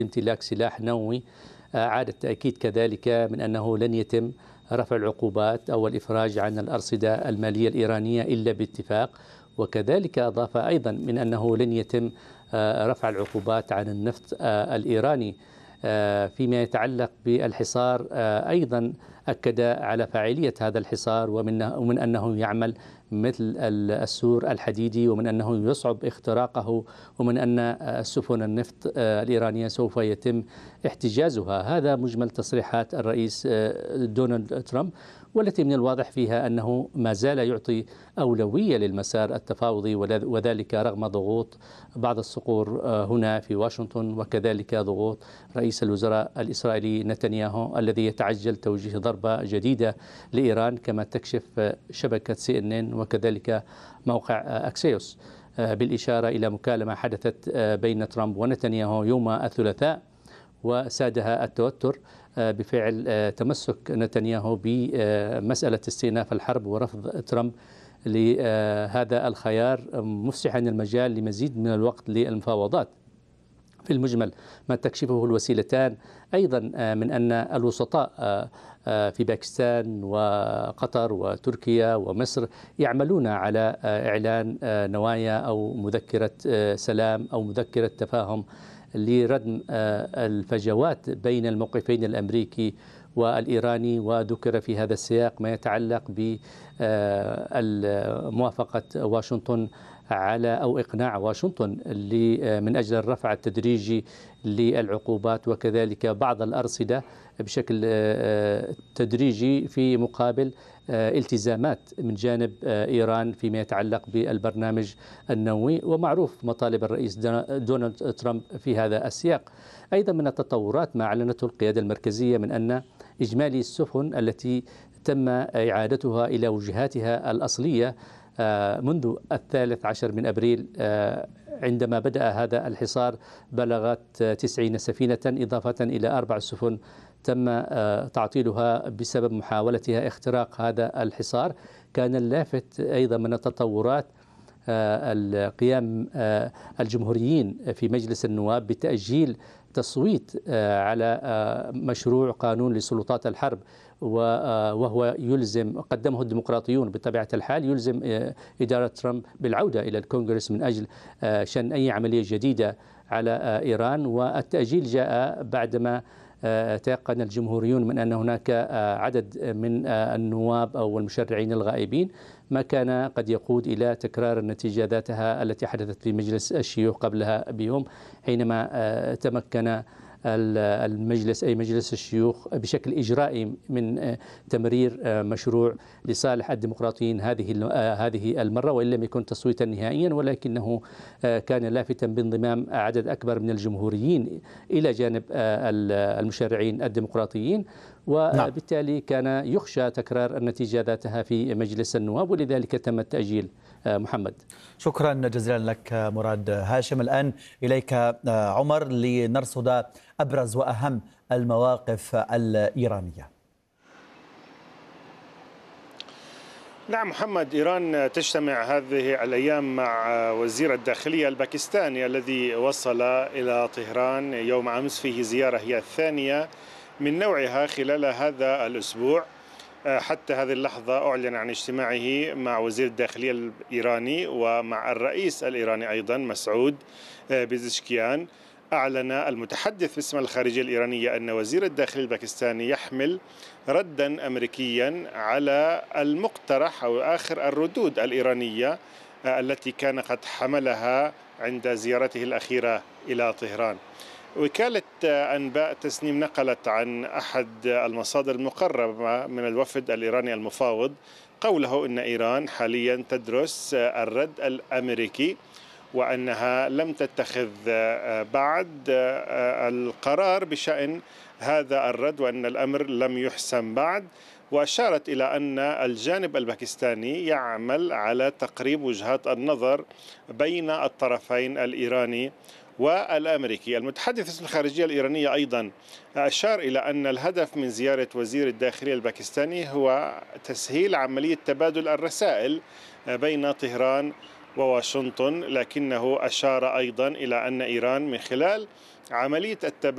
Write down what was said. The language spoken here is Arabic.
امتلاك سلاح نووي. عاد التأكيد كذلك من أنه لن يتم رفع العقوبات أو الإفراج عن الأرصدة المالية الإيرانية إلا باتفاق. وكذلك أضاف أيضا من أنه لن يتم رفع العقوبات عن النفط الإيراني. فيما يتعلق بالحصار أيضا أكد على فاعلية هذا الحصار ومن أنه يعمل مثل السور الحديدي، ومن أنه يصعب اختراقه، ومن أن سفن النفط الإيرانية سوف يتم احتجازها. هذا مجمل تصريحات الرئيس دونالد ترامب، والتي من الواضح فيها أنه ما زال يعطي أولوية للمسار التفاوضي، وذلك رغم ضغوط بعض الصقور هنا في واشنطن، وكذلك ضغوط رئيس الوزراء الإسرائيلي نتنياهو الذي يتعجل توجيه ضربة جديدة لإيران، كما تكشف شبكة CNN وكذلك موقع أكسيوس، بالإشارة إلى مكالمة حدثت بين ترامب ونتنياهو يوم الثلاثاء وسادها التوتر بفعل تمسك نتنياهو بمسألة استئناف الحرب ورفض ترامب لهذا الخيار، مفسحا المجال لمزيد من الوقت للمفاوضات. في المجمل ما تكشفه الوسيلتان أيضا من أن الوسطاء في باكستان وقطر وتركيا ومصر يعملون على إعلان نوايا أو مذكرة سلام أو مذكرة تفاهم لردم الفجوات بين الموقفين الأمريكي والإيراني. وذكر في هذا السياق ما يتعلق بموافقة واشنطن على أو إقناع واشنطن من أجل الرفع التدريجي للعقوبات وكذلك بعض الأرصدة بشكل تدريجي في مقابل التزامات من جانب إيران فيما يتعلق بالبرنامج النووي. ومعروف مطالب الرئيس دونالد ترامب في هذا السياق. أيضا من التطورات ما أعلنته القيادة المركزية من أن إجمالي السفن التي تم إعادتها إلى وجهاتها الأصلية منذ 13 من أبريل عندما بدأ هذا الحصار بلغت 90 سفينة، إضافة إلى 4 سفن تم تعطيلها بسبب محاولتها اختراق هذا الحصار. كان اللافت أيضا من التطورات القيام الجمهوريين في مجلس النواب بتأجيل تصويت على مشروع قانون لسلطات الحرب، وهو يلزم، قدمه الديمقراطيون بطبيعة الحال، يلزم إدارة ترامب بالعودة إلى الكونغرس من أجل شن أي عملية جديدة على إيران. والتأجيل جاء بعدما تيقن الجمهوريون من أن هناك عدد من النواب أو المشرعين الغائبين، ما كان قد يقود إلى تكرار النتيجة ذاتها التي حدثت في مجلس الشيوخ قبلها بيوم، حينما تمكن المجلس أي مجلس الشيوخ بشكل إجرائي من تمرير مشروع لصالح الديمقراطيين هذه المرة، وإن لم يكن تصويتا نهائيا، ولكنه كان لافتا بانضمام عدد أكبر من الجمهوريين إلى جانب المشرعين الديمقراطيين، وبالتالي كان يخشى تكرار النتيجة ذاتها في مجلس النواب، ولذلك تم التأجيل. محمد، شكرا جزيلا لك مراد هاشم. الآن إليك عمر لنرصد أبرز وأهم المواقف الإيرانية. نعم محمد، إيران تجتمع هذه الأيام مع وزير الداخلية الباكستاني الذي وصل إلى طهران يوم أمس، فيه زيارة هي الثانية من نوعها خلال هذا الأسبوع. حتى هذه اللحظة أعلن عن اجتماعه مع وزير الداخلية الإيراني ومع الرئيس الإيراني أيضا مسعود بيزشكيان. أعلن المتحدث باسم الخارجية الإيرانية أن وزير الداخلية الباكستاني يحمل ردا أمريكيا على المقترح أو آخر الردود الإيرانية التي كان قد حملها عند زيارته الأخيرة إلى طهران. وكالة أنباء تسنيم نقلت عن أحد المصادر المقربة من الوفد الإيراني المفاوض قوله إن إيران حاليا تدرس الرد الأمريكي، وأنها لم تتخذ بعد القرار بشأن هذا الرد، وأن الأمر لم يحسم بعد. وأشارت إلى أن الجانب الباكستاني يعمل على تقريب وجهات النظر بين الطرفين الإيراني والأمريكي. المتحدث باسم الخارجية الإيرانية أيضا أشار إلى أن الهدف من زيارة وزير الداخلية الباكستاني هو تسهيل عملية تبادل الرسائل بين طهران وواشنطن، لكنه أشار أيضا إلى أن إيران من خلال عملية التبادل